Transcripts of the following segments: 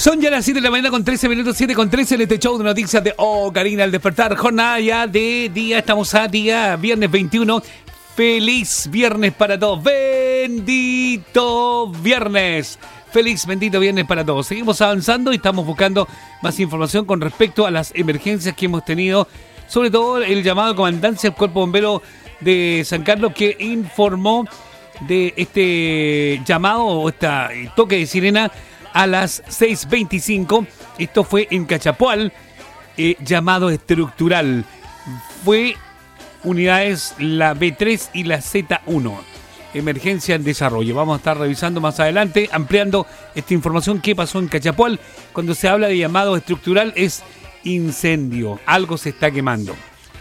Son ya las 7 de la mañana con 13 minutos, 7 con 13 en este show de noticias de Karina al despertar. Jornada ya de día, estamos a día viernes 21. Feliz viernes para todos. Bendito viernes. Feliz, bendito viernes para todos. Seguimos avanzando y estamos buscando más información con respecto a las emergencias que hemos tenido. Sobre todo el llamado de comandancia del Cuerpo Bombero de San Carlos, que informó de este llamado o toque de sirena a las 6:25. Esto fue en Cachapoal, llamado estructural. Fue unidades la B3 y la Z1. Emergencia en desarrollo. Vamos a estar revisando más adelante, ampliando esta información. ¿Qué pasó en Cachapoal? Cuando se habla de llamado estructural es incendio. Algo se está quemando.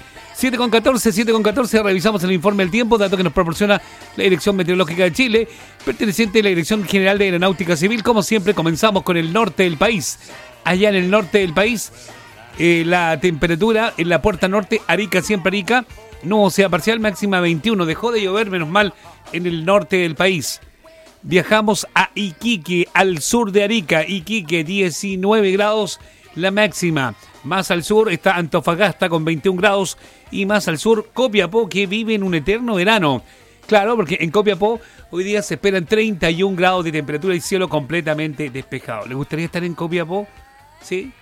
7:14, revisamos el informe del tiempo, dato que nos proporciona la Dirección Meteorológica de Chile, perteneciente a la Dirección General de Aeronáutica Civil. Como siempre, comenzamos con el norte del país. Allá en el norte del país, la temperatura en la puerta norte, Arica, siempre Arica, nubosidad parcial, máxima 21. Dejó de llover, menos mal, en el norte del país. Viajamos a Iquique, al sur de Arica. Iquique, 19 grados la máxima. Más al sur está Antofagasta con 21 grados y más al sur Copiapó, que vive en un eterno verano. Claro, porque en Copiapó hoy día se esperan 31 grados de temperatura y cielo completamente despejado. ¿Le gustaría estar en Copiapó? ¿Sí?